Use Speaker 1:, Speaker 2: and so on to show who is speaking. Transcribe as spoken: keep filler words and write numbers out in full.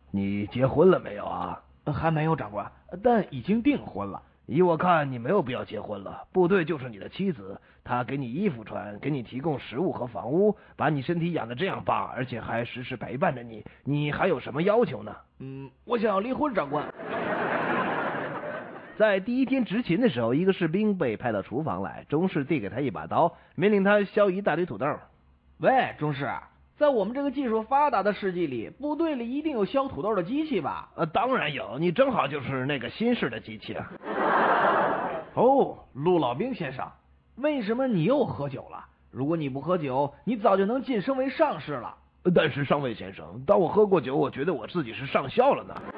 Speaker 1: 你结婚了没有啊？
Speaker 2: 还没有，长官，但已经订婚了。
Speaker 1: 依我看，你没有必要结婚了。部队就是你的妻子，她给你衣服穿，给你提供食物和房屋，把你身体养得这样棒，而且还时时陪伴着你，你还有什么要求呢？
Speaker 2: 嗯，我想要离婚，长官。
Speaker 1: 在第一天执勤的时候，一个士兵被派到厨房来，中士递给他一把刀，命令他削一大堆土豆。
Speaker 2: 喂，中士，在我们这个技术发达的世纪里，部队里一定有削土豆的机器吧？
Speaker 1: 呃，当然有，你正好就是那个新式的机器啊。
Speaker 2: 哦，陆老兵先生，为什么你又喝酒了？如果你不喝酒，你早就能晋升为上士了。
Speaker 1: 但是上尉先生，当我喝过酒，我觉得我自己是上校了呢。